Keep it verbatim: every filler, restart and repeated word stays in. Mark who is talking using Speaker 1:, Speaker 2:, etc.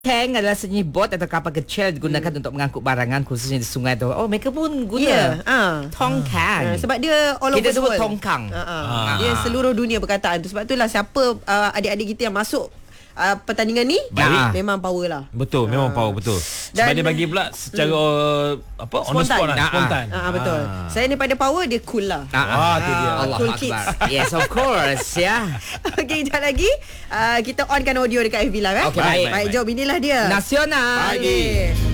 Speaker 1: Keng adalah sejenis bot atau kapal kecil digunakan hmm. untuk mengangkut barangan khususnya di sungai tu. Oh, mereka pun guna
Speaker 2: yeah, uh.
Speaker 1: tongkang.
Speaker 2: Uh, sebab dia all over
Speaker 1: kita
Speaker 2: the
Speaker 1: sebut
Speaker 2: world.
Speaker 1: tongkang.
Speaker 2: Uh, uh.
Speaker 1: Uh.
Speaker 2: Dia seluruh dunia perkataan tu. Sebab itulah siapa uh, adik-adik kita yang masuk uh, pertandingan ni
Speaker 1: Baik.
Speaker 2: memang power lah.
Speaker 3: Betul, memang
Speaker 2: uh.
Speaker 3: power betul. Sebab
Speaker 2: Dan,
Speaker 3: dia bagi pula secara uh, apa on the
Speaker 2: spontan.
Speaker 3: spot lah,
Speaker 1: Ah,
Speaker 3: spontan.
Speaker 2: Ah, uh, betul.
Speaker 3: Ah.
Speaker 2: Saya daripada power dia cool lah.
Speaker 1: Ah,
Speaker 3: ah, tu dia.
Speaker 1: Allah
Speaker 2: Cool
Speaker 1: Akbar.
Speaker 2: kids.
Speaker 1: Yes, of course, ya. Yeah.
Speaker 2: Okey, sekejap lagi uh, kita onkan audio dekat F B Live eh.
Speaker 1: Okey, baik,
Speaker 2: Baik,
Speaker 3: baik,
Speaker 2: jom inilah dia.
Speaker 1: Nasional.
Speaker 3: Pagi.